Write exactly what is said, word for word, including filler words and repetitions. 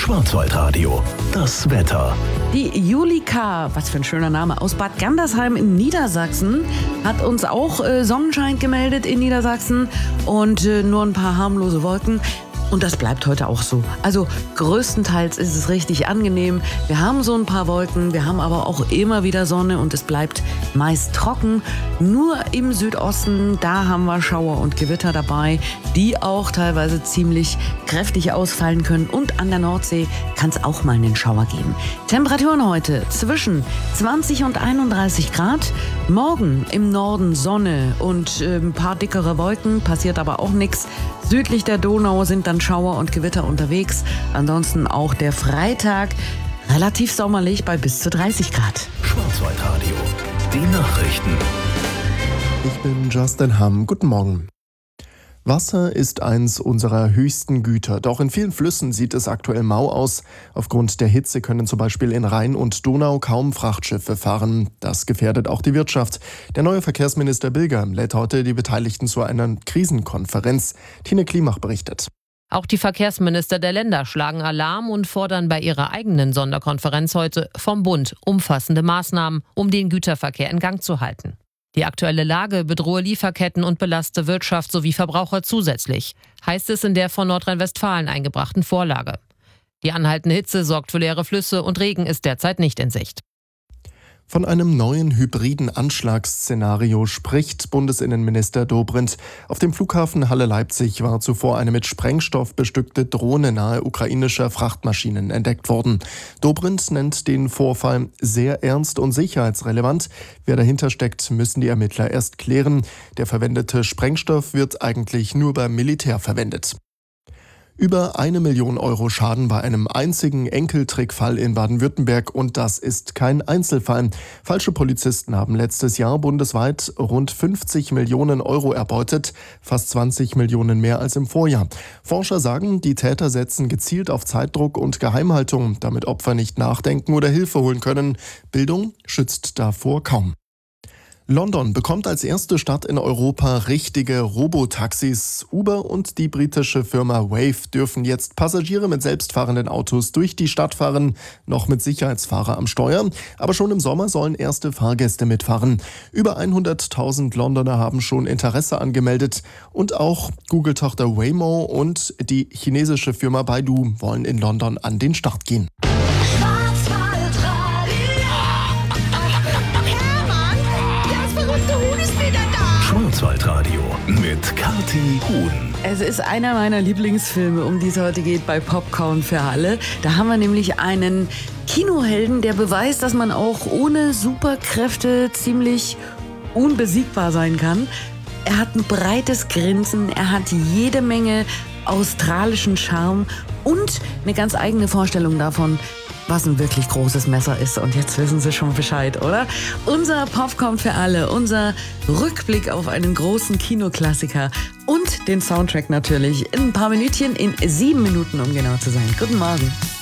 Schwarzwaldradio, das Wetter. Die Julika, was für ein schöner Name, aus Bad Gandersheim in Niedersachsen, hat uns auch äh, Sonnenschein gemeldet in Niedersachsen und äh, nur ein paar harmlose Wolken. Und das bleibt heute auch so. Also größtenteils ist es richtig angenehm. Wir haben so ein paar Wolken, wir haben aber auch immer wieder Sonne und es bleibt meist trocken. Nur im Südosten, da haben wir Schauer und Gewitter dabei, die auch teilweise ziemlich kräftig ausfallen können. Und an der Nordsee kann es auch mal einen Schauer geben. Temperaturen heute zwischen zwanzig und einunddreißig Grad. Morgen im Norden Sonne und äh, ein paar dickere Wolken, passiert aber auch nichts. Südlich der Donau sind dann Schauer und Gewitter unterwegs. Ansonsten auch der Freitag relativ sommerlich bei bis zu dreißig Grad. Schwarzwaldradio, die Nachrichten. Ich bin Justin Hamm. Guten Morgen. Wasser ist eins unserer höchsten Güter. Doch in vielen Flüssen sieht es aktuell mau aus. Aufgrund der Hitze können zum Beispiel in Rhein und Donau kaum Frachtschiffe fahren. Das gefährdet auch die Wirtschaft. Der neue Verkehrsminister Bilger lädt heute die Beteiligten zu einer Krisenkonferenz. Tine Klimach berichtet. Auch die Verkehrsminister der Länder schlagen Alarm und fordern bei ihrer eigenen Sonderkonferenz heute vom Bund umfassende Maßnahmen, um den Güterverkehr in Gang zu halten. Die aktuelle Lage bedrohe Lieferketten und belaste Wirtschaft sowie Verbraucher zusätzlich, heißt es in der von Nordrhein-Westfalen eingebrachten Vorlage. Die anhaltende Hitze sorgt für leere Flüsse und Regen ist derzeit nicht in Sicht. Von einem neuen hybriden Anschlagsszenario spricht Bundesinnenminister Dobrindt. Auf dem Flughafen Halle-Leipzig war zuvor eine mit Sprengstoff bestückte Drohne nahe ukrainischer Frachtmaschinen entdeckt worden. Dobrindt nennt den Vorfall sehr ernst und sicherheitsrelevant. Wer dahinter steckt, müssen die Ermittler erst klären. Der verwendete Sprengstoff wird eigentlich nur beim Militär verwendet. Über eine Million Euro Schaden bei einem einzigen Enkeltrickfall in Baden-Württemberg und das ist kein Einzelfall. Falsche Polizisten haben letztes Jahr bundesweit rund fünfzig Millionen Euro erbeutet, fast zwanzig Millionen mehr als im Vorjahr. Forscher sagen, die Täter setzen gezielt auf Zeitdruck und Geheimhaltung, damit Opfer nicht nachdenken oder Hilfe holen können. Bildung schützt davor kaum. London bekommt als erste Stadt in Europa richtige Robotaxis. Uber und die britische Firma Wave dürfen jetzt Passagiere mit selbstfahrenden Autos durch die Stadt fahren, noch mit Sicherheitsfahrer am Steuer. Aber schon im Sommer sollen erste Fahrgäste mitfahren. Über hunderttausend Londoner haben schon Interesse angemeldet. Und auch Google-Tochter Waymo und die chinesische Firma Baidu wollen in London an den Start gehen. Schwarzwaldradio mit Kathi Huhn. Es ist einer meiner Lieblingsfilme, um die es heute geht, bei Popcorn für alle. Da haben wir nämlich einen Kinohelden, der beweist, dass man auch ohne Superkräfte ziemlich unbesiegbar sein kann. Er hat ein breites Grinsen, er hat jede Menge australischen Charme und eine ganz eigene Vorstellung davon, was ein wirklich großes Messer ist. Und jetzt wissen Sie schon Bescheid, oder? Unser Popcorn für alle, unser Rückblick auf einen großen Kinoklassiker und den Soundtrack natürlich in ein paar Minütchen, in sieben Minuten, um genau zu sein. Guten Morgen.